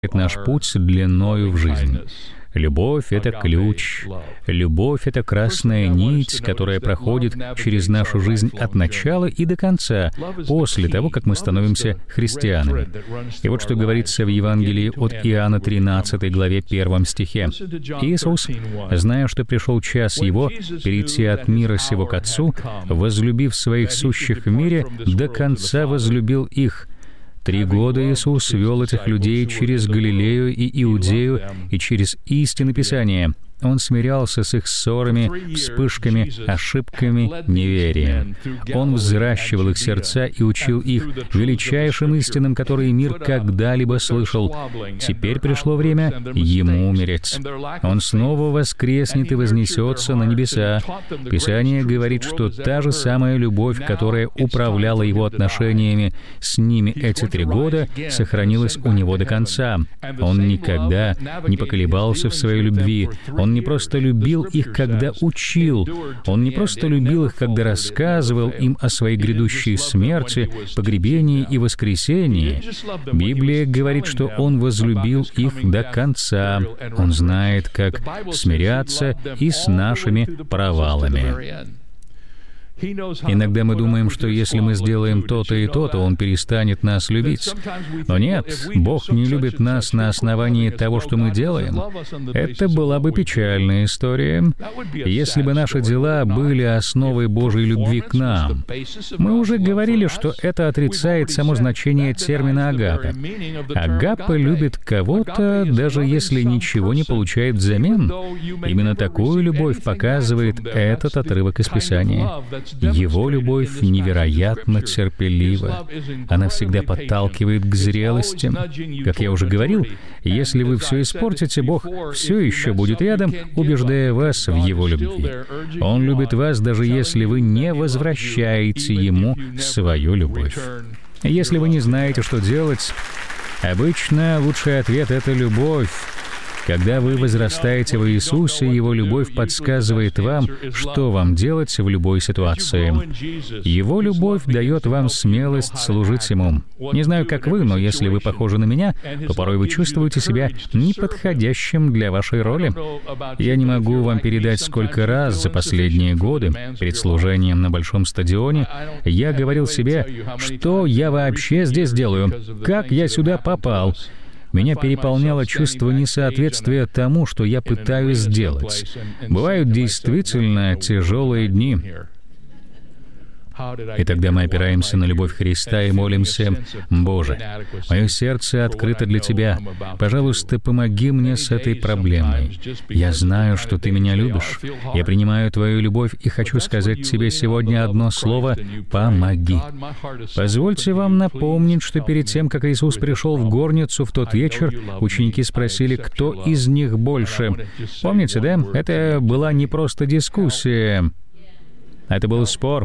наш путь длиною в жизнь. Любовь — это ключ. Любовь — это красная нить, которая проходит через нашу жизнь от начала и до конца, после того, как мы становимся христианами. И вот что говорится в Евангелии от Иоанна 13 главе 1 стихе. «Иисус, зная, что пришел час Его перейти от мира сего к Отцу, возлюбив своих сущих в мире, до конца возлюбил их». 3 года Иисус вел этих людей через Галилею и Иудею и через истины Писания. Он смирялся с их ссорами, вспышками, ошибками, неверием. Он взращивал их сердца и учил их величайшим истинам, которые мир когда-либо слышал. Теперь пришло время Ему умереть. Он снова воскреснет и вознесется на небеса. Писание говорит, что та же самая любовь, которая управляла Его отношениями с ними эти 3 года, сохранилась у Него до конца. Он никогда не поколебался в своей любви. Он не просто любил их, когда учил. Он не просто любил их, когда рассказывал им о своей грядущей смерти, погребении и воскресении. Библия говорит, что Он возлюбил их до конца. Он знает, как смиряться и с нашими провалами. Иногда мы думаем, что если мы сделаем то-то и то-то, Он перестанет нас любить. Но нет, Бог не любит нас на основании того, что мы делаем. Это была бы печальная история, если бы наши дела были основой Божьей любви к нам. Мы уже говорили, что это отрицает само значение термина «агапе». Агапе любит кого-то, даже если ничего не получает взамен. Именно такую любовь показывает этот отрывок из Писания. Его любовь невероятно терпелива. Она всегда подталкивает к зрелости. Как я уже говорил, если вы все испортите, Бог все еще будет рядом, убеждая вас в Его любви. Он любит вас, даже если вы не возвращаете Ему свою любовь. Если вы не знаете, что делать, обычно лучший ответ — это любовь. Когда вы возрастаете в Иисусе, Его любовь подсказывает вам, что вам делать в любой ситуации. Его любовь дает вам смелость служить Ему. Не знаю, как вы, но если вы похожи на меня, то порой вы чувствуете себя неподходящим для вашей роли. Я не могу вам передать, сколько раз за последние годы, перед служением на большом стадионе, я говорил себе, что я вообще здесь делаю, как я сюда попал. Меня переполняло чувство несоответствия тому, что я пытаюсь сделать. Бывают действительно тяжелые дни. И тогда мы опираемся на любовь Христа и молимся: «Боже, мое сердце открыто для Тебя. Пожалуйста, помоги мне с этой проблемой. Я знаю, что Ты меня любишь. Я принимаю Твою любовь и хочу сказать Тебе сегодня одно слово: помоги». Позвольте вам напомнить, что перед тем, как Иисус пришел в горницу в тот вечер, ученики спросили, кто из них больше. Помните, да? Это была не просто дискуссия. Это был спор.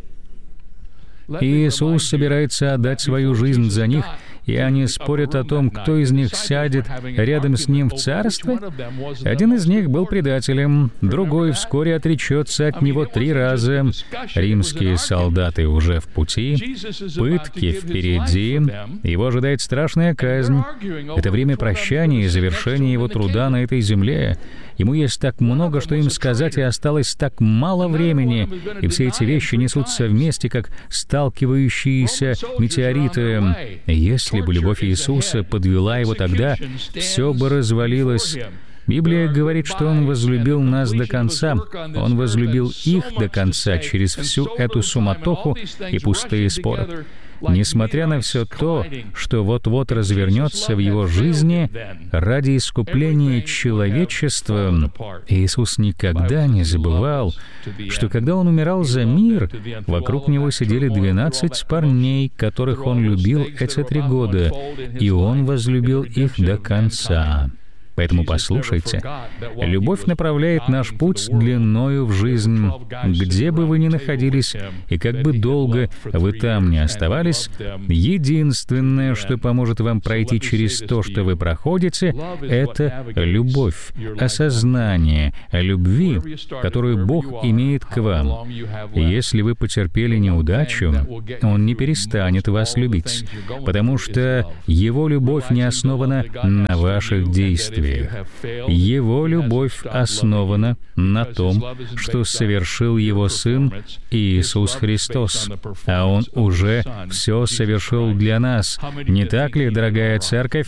Иисус собирается отдать свою жизнь за них, и они спорят о том, кто из них сядет рядом с Ним в царстве. Один из них был предателем, другой вскоре отречется от Него 3 раза. Римские солдаты уже в пути, пытки впереди, его ожидает страшная казнь. Это время прощания и завершения его труда на этой земле. Ему есть так много, что им сказать, и осталось так мало времени, и все эти вещи несутся вместе, как сталкивающиеся метеориты. Если бы любовь Иисуса подвела его тогда, все бы развалилось. Библия говорит, что Он возлюбил нас до конца. Он возлюбил их до конца через всю эту суматоху и пустые споры. Несмотря на все то, что вот-вот развернется в Его жизни, ради искупления человечества, Иисус никогда не забывал, что когда Он умирал за мир, вокруг Него сидели 12 парней, которых Он любил эти 3 года, и Он возлюбил их до конца. Поэтому послушайте, любовь направляет наш путь длиною в жизнь. Где бы вы ни находились, и как бы долго вы там ни оставались, единственное, что поможет вам пройти через то, что вы проходите, это любовь, осознание любви, которую Бог имеет к вам. Если вы потерпели неудачу, Он не перестанет вас любить, потому что Его любовь не основана на ваших действиях. Его любовь основана на том, что совершил Его Сын Иисус Христос, а Он уже все совершил для нас. Не так ли, дорогая церковь?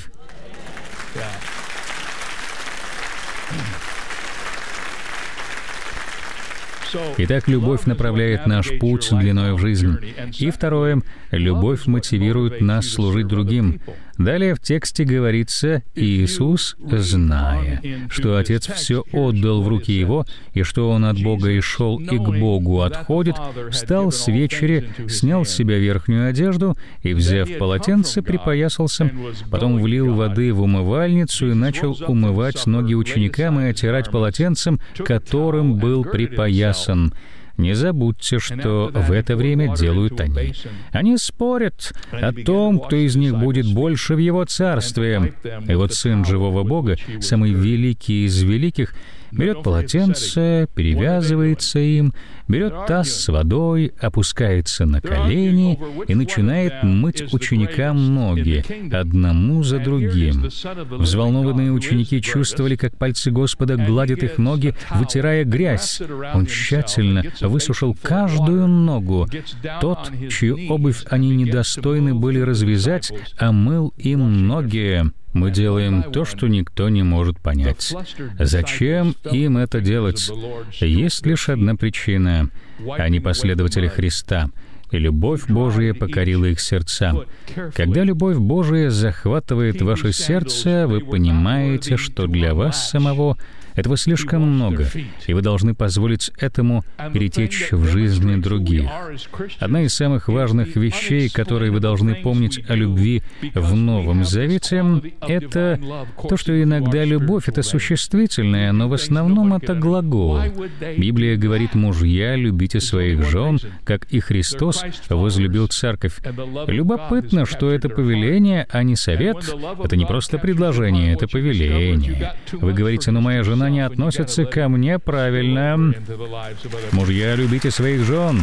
Итак, любовь направляет наш путь длиною в жизнь. И второе, любовь мотивирует нас служить другим. Далее в тексте говорится: «Иисус, зная, что Отец все отдал в руки Его, и что Он от Бога и шел, и к Богу отходит, встал с вечери, снял с себя верхнюю одежду и, взяв полотенце, припоясался, потом влил воды в умывальницу и начал умывать ноги ученикам и отирать полотенцем, которым был припоясан». Не забудьте, что в это время делают они. Они спорят о том, кто из них будет больше в Его царстве. И вот Сын живого Бога, самый великий из великих, берет полотенце, перевязывается им, берет таз с водой, опускается на колени и начинает мыть ученикам ноги, одному за другим. Взволнованные ученики чувствовали, как пальцы Господа гладят их ноги, вытирая грязь. Он тщательно высушил каждую ногу. Тот, чью обувь они недостойны были развязать, омыл им ноги. Мы делаем то, что никто не может понять. Зачем им это делать? Есть лишь одна причина. Они последователи Христа, и любовь Божия покорила их сердца. Когда любовь Божия захватывает ваше сердце, вы понимаете, что для вас самого этого слишком много, и вы должны позволить этому перетечь в жизни других. Одна из самых важных вещей, которые вы должны помнить о любви в Новом Завете, это то, что иногда любовь — это существительное, но в основном это глагол. Библия говорит: «Мужья, любите своих жен, как и Христос возлюбил церковь». Любопытно, что это повеление, а не совет. Это не просто предложение, это повеление. Вы говорите: «Но моя жена не относится ко мне правильно». Мужья, любите своих жен.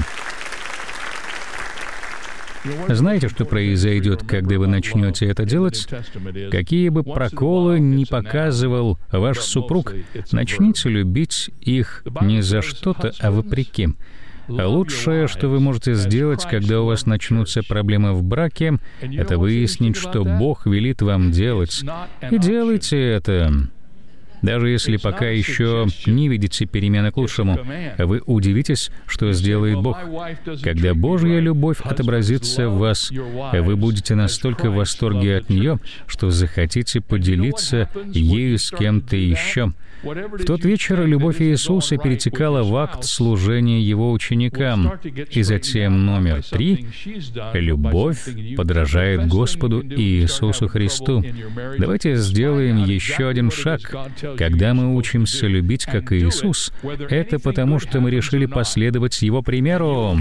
Знаете, что произойдет, когда вы начнете это делать? Какие бы проколы ни показывал ваш супруг, начните любить их не за что-то, а вопреки. Лучшее, что вы можете сделать, когда у вас начнутся проблемы в браке, это выяснить, что Бог велит вам делать. И делайте это. Даже если пока еще не видите перемены к лучшему, вы удивитесь, что сделает Бог. Когда Божья любовь отобразится в вас, вы будете настолько в восторге от нее, что захотите поделиться ею с кем-то еще. В тот вечер любовь Иисуса перетекала в акт служения Его ученикам. И затем номер 3. Любовь подражает Господу Иисусу Христу. Давайте сделаем еще один шаг. Когда мы учимся любить, как Иисус, это потому, что мы решили последовать Его примеру.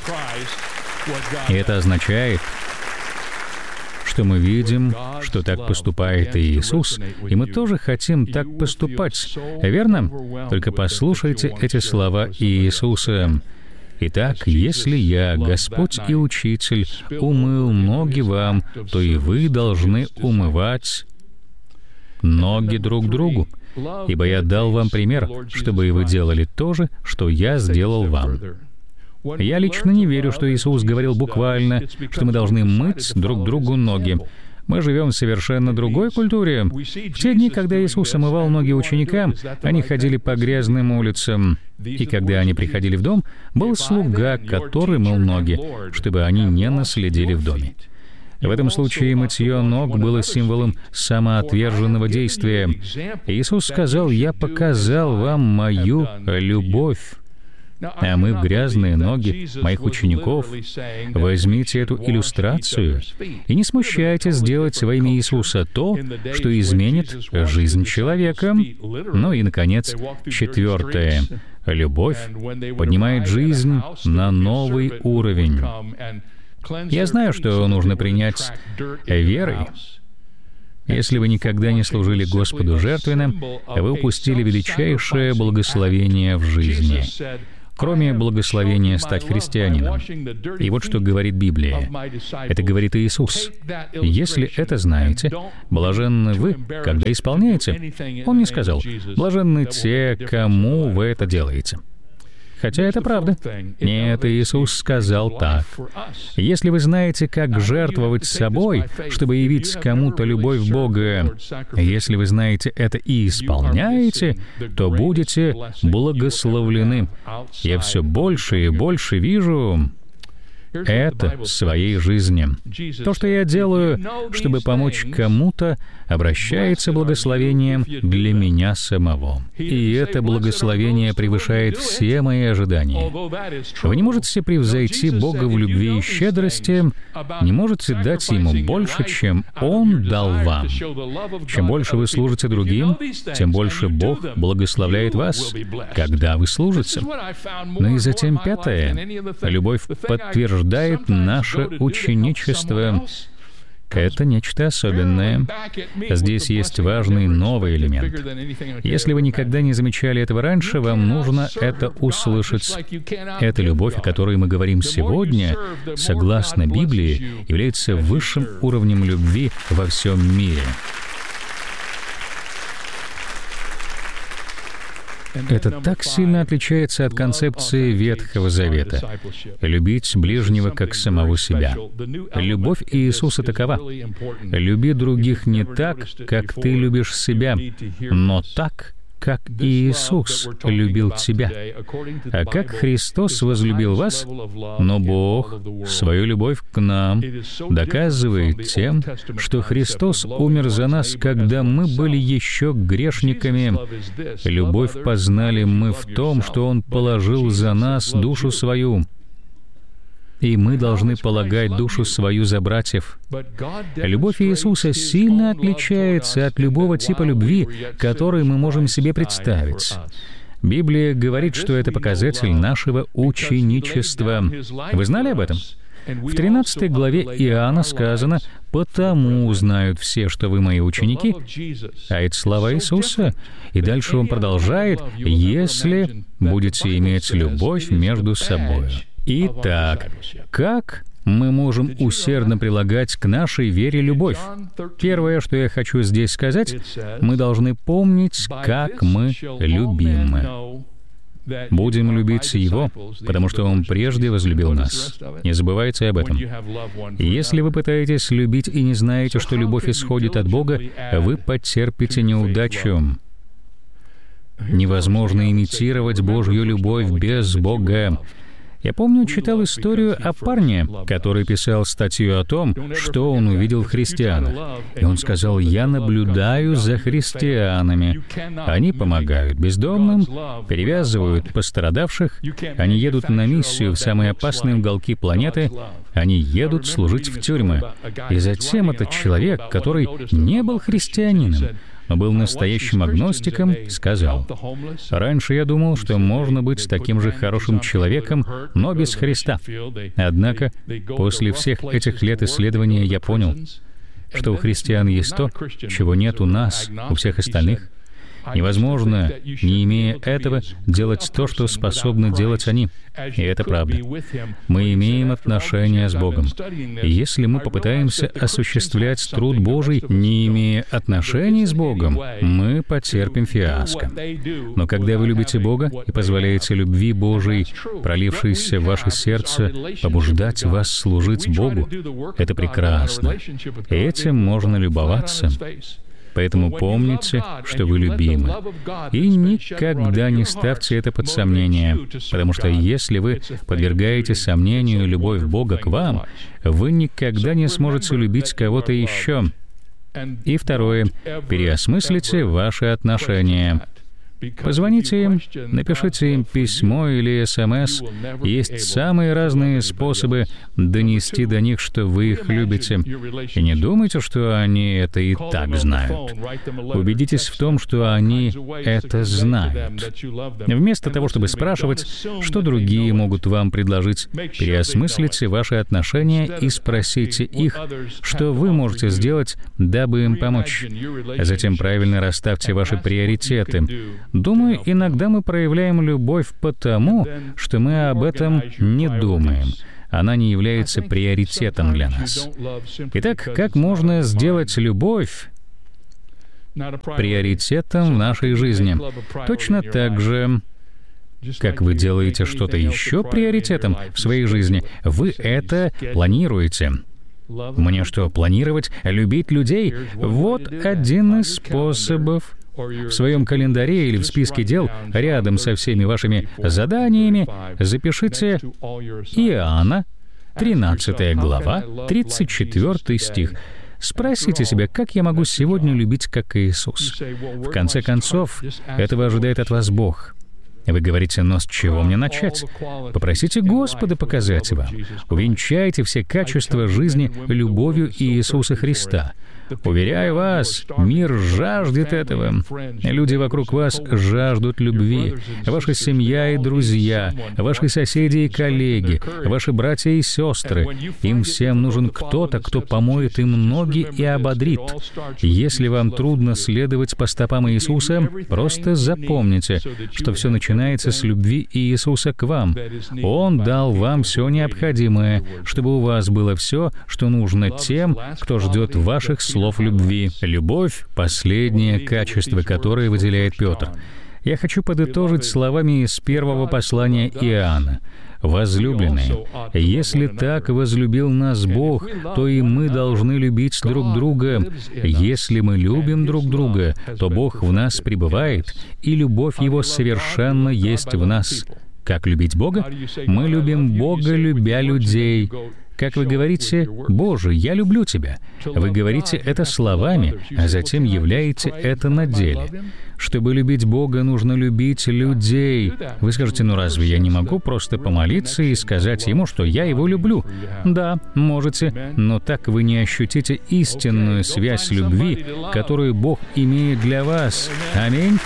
И это означает, что мы видим, что так поступает Иисус, и мы тоже хотим так поступать. Верно? Только послушайте эти слова Иисуса. «Итак, если я, Господь и Учитель, умыл ноги вам, то и вы должны умывать ноги друг другу. Ибо я дал вам пример, чтобы и вы делали то же, что я сделал вам». Я лично не верю, что Иисус говорил буквально, что мы должны мыть друг другу ноги. Мы живем в совершенно другой культуре. В те дни, когда Иисус омывал ноги ученикам, они ходили по грязным улицам. И когда они приходили в дом, был слуга, который мыл ноги, чтобы они не наследили в доме. В этом случае мытье ног было символом самоотверженного действия. Иисус сказал: «Я показал вам мою любовь». омыв грязные ноги моих учеников, возьмите эту иллюстрацию и не смущайтесь сделать во имя Иисуса то, что изменит жизнь человека. Ну и, наконец, 4. Любовь поднимает жизнь на новый уровень. Я знаю, что нужно принять верой. Если вы никогда не служили Господу жертвенно, вы упустили величайшее благословение в жизни, кроме благословения стать христианином. И вот что говорит Библия. Это говорит Иисус. Если это знаете, блаженны вы, когда исполняете. Он не сказал, блаженны те, кому вы это делаете. Хотя это правда. Нет, Иисус сказал так. Если вы знаете, как жертвовать собой, чтобы явить кому-то любовь Бога, если вы знаете это и исполняете, то будете благословлены. Я все больше и больше вижу это в своей жизни. То, что я делаю, чтобы помочь кому-то, обращается благословением для меня самого. И это благословение превышает все мои ожидания. Вы не можете превзойти Бога в любви и щедрости, не можете дать Ему больше, чем Он дал вам. Чем больше вы служите другим, тем больше Бог благословляет вас, когда вы служите. Ну и затем 5. Любовь подтверждает наше ученичество. Это нечто особенное. Здесь есть важный новый элемент. Если вы никогда не замечали этого раньше, вам нужно это услышать. Эта любовь, о которой мы говорим сегодня, согласно Библии, является высшим уровнем любви во всем мире. Это так сильно отличается от концепции Ветхого Завета — любить ближнего как самого себя. Любовь Иисуса такова: люби других не так, как ты любишь себя, но так, как Иисус любил тебя. А как Христос возлюбил вас, но Бог свою любовь к нам доказывает тем, что Христос умер за нас, когда мы были еще грешниками. Любовь познали мы в том, что Он положил за нас душу свою. И мы должны полагать душу свою за братьев. Любовь Иисуса сильно отличается от любого типа любви, который мы можем себе представить. Библия говорит, что это показатель нашего ученичества. Вы знали об этом? В 13 главе Иоанна сказано: «Потому узнают все, что вы мои ученики». А это слова Иисуса. И дальше Он продолжает: «Если будете иметь любовь между собой». Итак, как мы можем усердно прилагать к нашей вере любовь? Первое, что я хочу здесь сказать, мы должны помнить, как мы любимы. Будем любить Его, потому что Он прежде возлюбил нас. Не забывайте об этом. Если вы пытаетесь любить и не знаете, что любовь исходит от Бога, вы потерпите неудачу. Невозможно имитировать Божью любовь без Бога. Я помню, читал историю о парне, который писал статью о том, что он увидел в христианах. И он сказал: «Я наблюдаю за христианами. Они помогают бездомным, перевязывают пострадавших, они едут на миссию в самые опасные уголки планеты, они едут служить в тюрьмы». И затем этот человек, который не был христианином, но был настоящим агностиком, сказал: «Раньше я думал, что можно быть таким же хорошим человеком, но без Христа. Однако, после всех этих лет исследования я понял, что у христиан есть то, чего нет у нас, у всех остальных. Невозможно, не имея этого, делать то, что способны делать они. И это правда. Мы имеем отношения с Богом. И если мы попытаемся осуществлять труд Божий, не имея отношений с Богом, мы потерпим фиаско. Но когда вы любите Бога и позволяете любви Божией, пролившейся в ваше сердце, побуждать вас служить Богу, это прекрасно. И этим можно любоваться. Поэтому помните, что вы любимы. И никогда не ставьте это под сомнение, потому что если вы подвергаете сомнению любовь Бога к вам, вы никогда не сможете любить кого-то еще. И второе, переосмыслите ваши отношения. Позвоните им, напишите им письмо или СМС. Есть самые разные способы донести до них, что вы их любите. И не думайте, что они это и так знают. Убедитесь в том, что они это знают. Вместо того, чтобы спрашивать, что другие могут вам предложить, переосмыслите ваши отношения и спросите их, что вы можете сделать, дабы им помочь. Затем правильно расставьте ваши приоритеты. Думаю, иногда мы проявляем любовь потому, что мы об этом не думаем. Она не является приоритетом для нас. Итак, как можно сделать любовь приоритетом в нашей жизни? Точно так же, как вы делаете что-то еще приоритетом в своей жизни, вы это планируете. Мне что, планировать любить людей? Вот один из способов. В своем календаре или в списке дел рядом со всеми вашими заданиями запишите Иоанна, 13 глава, 34 стих. Спросите себя, как я могу сегодня любить, как Иисус? В конце концов, этого ожидает от вас Бог. Вы говорите, но с чего мне начать? Попросите Господа показать вам. Увенчайте все качества жизни любовью Иисуса Христа. Уверяю вас, мир жаждет этого. Люди вокруг вас жаждут любви. Ваша семья и друзья, ваши соседи и коллеги, ваши братья и сестры. Им всем нужен кто-то, кто помоет им ноги и ободрит. Если вам трудно следовать по стопам Иисуса, просто запомните, что все начинается с любви Иисуса к вам. Он дал вам все необходимое, чтобы у вас было все, что нужно тем, кто ждет ваших слов любви. Любовь — последнее качество, которое выделяет Петр. Я хочу подытожить словами из первого послания Иоанна. «Возлюбленные, если так возлюбил нас Бог, то и мы должны любить друг друга. Если мы любим друг друга, то Бог в нас пребывает, и любовь Его совершенно есть в нас». Как любить Бога? Мы любим Бога, любя людей. Как вы говорите, «Боже, я люблю Тебя». Вы говорите это словами, а затем являете это на деле. Чтобы любить Бога, нужно любить людей. Вы скажете, ну разве я не могу просто помолиться и сказать Ему, что я Его люблю? Да, можете, но так вы не ощутите истинную связь любви, которую Бог имеет для вас. Аминь.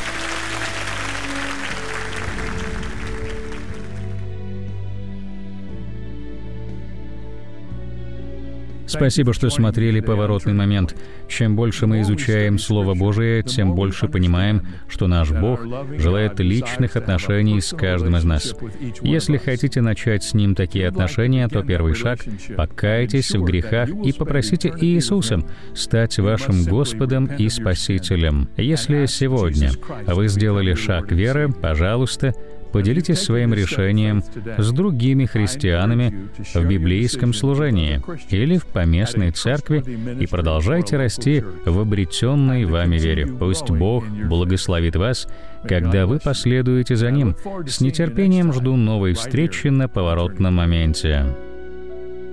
Спасибо, что смотрели «Поворотный момент». Чем больше мы изучаем Слово Божие, тем больше понимаем, что наш Бог желает личных отношений с каждым из нас. Если хотите начать с Ним такие отношения, то первый шаг — покайтесь в грехах и попросите Иисуса стать вашим Господом и Спасителем. Если сегодня вы сделали шаг веры, пожалуйста, поделитесь своим решением с другими христианами в библейском служении или в поместной церкви и продолжайте расти в обретенной вами вере. Пусть Бог благословит вас, когда вы последуете за Ним. С нетерпением жду новой встречи на «Поворотном моменте».